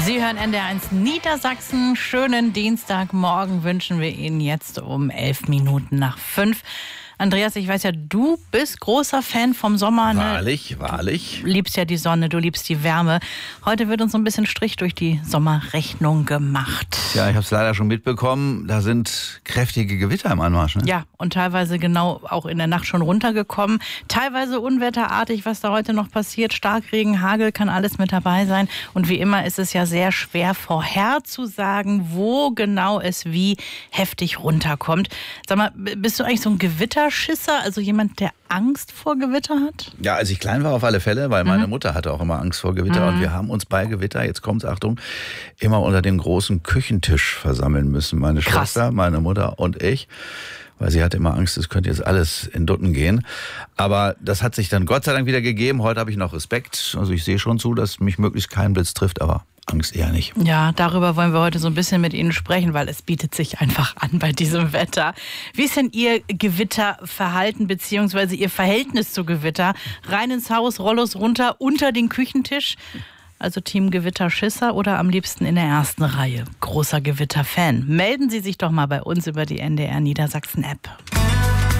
Sie hören NDR1 Niedersachsen. Schönen Dienstagmorgen wünschen wir Ihnen jetzt um 11 Minuten nach 5. Andreas, ich weiß ja, du bist großer Fan vom Sommer. Ne? Wahrlich. Du liebst ja die Sonne, du liebst die Wärme. Heute wird uns so ein bisschen Strich durch die Sommerrechnung gemacht. Ja, ich habe es leider schon mitbekommen. Da sind kräftige Gewitter im Anmarsch. Ne? Ja, und teilweise genau auch in der Nacht schon runtergekommen. Teilweise unwetterartig, was da heute noch passiert. Starkregen, Hagel, kann alles mit dabei sein. Und wie immer ist es ja sehr schwer vorherzusagen, wo genau es wie heftig runterkommt. Sag mal, bist du eigentlich so ein Gewitterschisser? Also jemand, der Angst vor Gewitter hat? Ja, als ich klein war auf alle Fälle, weil meine Mutter hatte auch immer Angst vor Gewitter. Und wir haben uns bei Gewitter, jetzt kommt's, Achtung, immer unter dem großen Küchentisch versammeln müssen. Meine Schwester, meine Mutter und ich. Weil sie hatte immer Angst, es könnte jetzt alles in Dutten gehen. Aber das hat sich dann Gott sei Dank wieder gegeben. Heute habe ich noch Respekt. Also ich sehe schon zu, dass mich möglichst kein Blitz trifft, aber Angst eher nicht. Ja, darüber wollen wir heute so ein bisschen mit Ihnen sprechen, weil es bietet sich einfach an bei diesem Wetter. Wie ist denn Ihr Gewitterverhalten bzw. Ihr Verhältnis zu Gewitter? Rein ins Haus, Rollos runter, unter den Küchentisch? Also Team Gewitterschisser oder am liebsten in der ersten Reihe? Großer Gewitterfan. Melden Sie sich doch mal bei uns über die NDR Niedersachsen App.